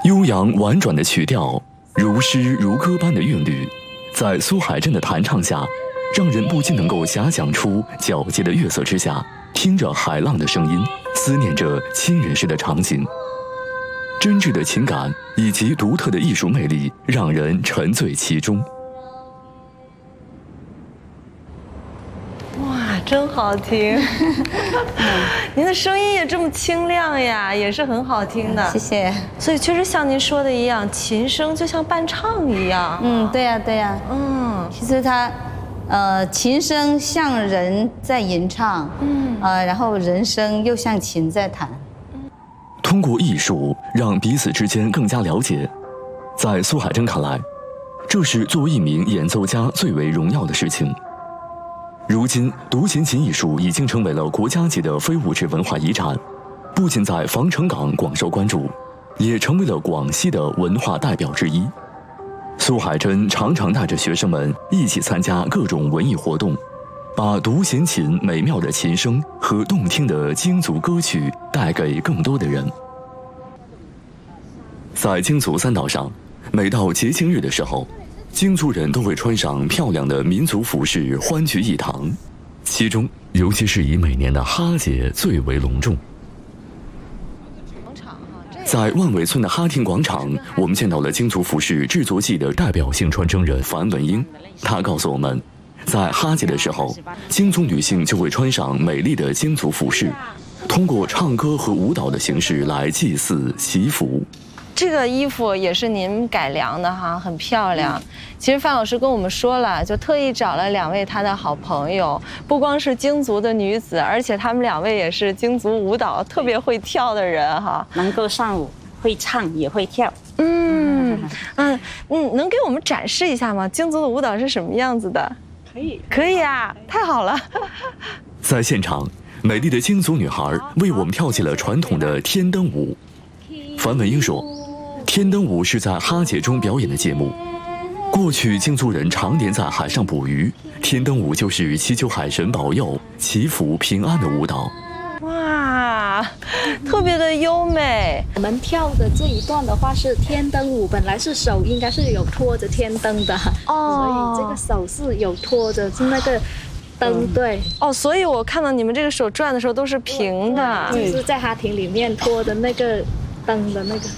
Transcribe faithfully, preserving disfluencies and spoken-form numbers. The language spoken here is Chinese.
悠扬婉转的曲调，如诗如歌般的韵律，在苏海镇的弹唱下，让人不禁能够遐想出皎洁的月色之下，听着海浪的声音，思念着亲人时的场景。真挚的情感以及独特的艺术魅力，让人沉醉其中。 哇，真好听！您的声音也这么清亮呀，也是很好听的。 谢谢。 所以确实像您说的一样，琴声就像伴唱一样。 嗯，对呀，对呀。 嗯， 其实它，呃，琴声像人在吟唱，嗯，呃，然后人声又像琴在弹。 通过艺术让彼此之间更加了解，在苏海珍看来，这是作为一名演奏家最为荣耀的事情。如今，独弦琴艺术已经成为了国家级的非物质文化遗产，不仅在防城港广受关注，也成为了广西的文化代表之一。苏海珍常常带着学生们一起参加各种文艺活动，把独弦琴美妙的琴声和动听的京族歌曲带给更多的人。在京族三岛上，每到节庆日的时候，京族人都会穿上漂亮的民族服饰，欢聚一堂。其中，尤其是以每年的哈节最为隆重。在万尾村的哈亭广场，我们见到了京族服饰制作技的代表性传承人樊文英。他告诉我们，在哈节的时候，京族女性就会穿上美丽的京族服饰，通过唱歌和舞蹈的形式来祭祀祈福。 这个衣服也是您改良的哈，很漂亮。其实范老师跟我们说了，就特意找了两位他的好朋友，不光是京族的女子，而且他们两位也是京族舞蹈特别会跳的人哈， 能够上舞，会唱也会跳。 嗯嗯嗯，能给我们展示一下吗？京族的舞蹈是什么样子的？ 可以， 可以啊，太好了。 在现场，美丽的京族女孩为我们跳起了传统的天灯舞。樊文英说，天灯舞是在哈节中表演的节目。过去京族人常年在海上捕鱼，天灯舞就是祈求海神保佑、祈福平安的舞蹈。 哇，特别的优美。 我们跳的这一段的话是天灯舞，本来是手应该是有托着天灯的，哦，所以这个手是有托着，是那个灯，对。 哦，所以我看到你们这个手转的时候都是平的， 就是在哈亭里面托的那个灯的那个。